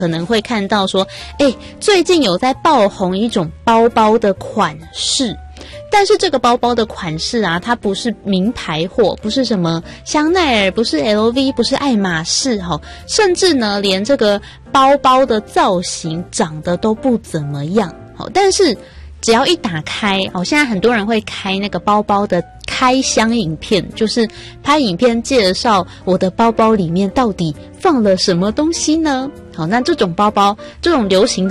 可能会看到说，最近有在爆红一种包包的款式，但是这个包包的款式啊，它不是名牌货，不是什么香奈儿，不是 LV， 不是爱马仕甚至呢，连这个包包的造型长得都不怎么样但是只要一打开现在很多人会开那个包包的开箱影片，就是拍影片介绍我的包包里面到底放了什么东西呢？好，那这种包包，这种流行的